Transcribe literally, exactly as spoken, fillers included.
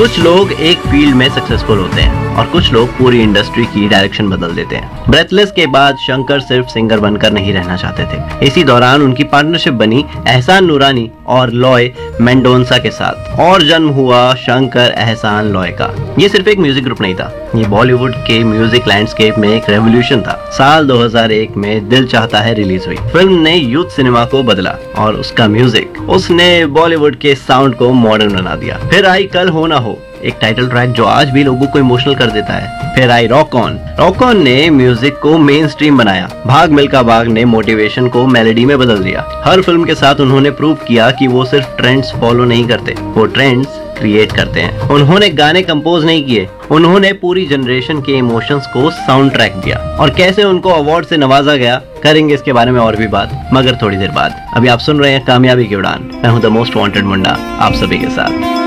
कुछ लोग एक फील्ड में सक्सेसफुल होते हैं और कुछ लोग पूरी इंडस्ट्री की डायरेक्शन बदल देते हैं। ब्रेथलेस के बाद शंकर सिर्फ सिंगर बनकर नहीं रहना चाहते थे। इसी दौरान उनकी पार्टनरशिप बनी एहसान नूरानी और लॉय मेंडोंसा के साथ और जन्म हुआ शंकर एहसान लॉय का। ये सिर्फ एक म्यूजिक ग्रुप नहीं था, ये बॉलीवुड के म्यूजिक लैंडस्केप में एक रेवोल्यूशन था। साल दो हज़ार एक में दिल चाहता है रिलीज हुई। फिल्म ने यूथ सिनेमा को बदला और उसका म्यूजिक उसने बॉलीवुड के साउंड को मॉडर्न बना दिया। फिर आई कल हो ना हो, एक टाइटल ट्रैक जो आज भी लोगों को इमोशनल कर देता है। फिर आई रॉक ऑन। रॉक ऑन ने म्यूजिक को मेन स्ट्रीम बनाया। भाग मिल्खा भाग ने मोटिवेशन को मेलोडी में बदल दिया। हर फिल्म के साथ उन्होंने प्रूव किया कि वो सिर्फ ट्रेंड्स फॉलो नहीं करते, वो ट्रेंड्स क्रिएट करते हैं। उन्होंने गाने कंपोज नहीं किए, उन्होंने पूरी जनरेशन के इमोशंस को साउंड ट्रैक दिया। और कैसे उनको अवार्ड से नवाजा गया, करेंगे इसके बारे में और भी बात, मगर थोड़ी देर बाद। अभी आप सुन रहे हैं कामयाबी की उड़ान। मैं हूं द मोस्ट वांटेड मुंडा, आप सभी के साथ।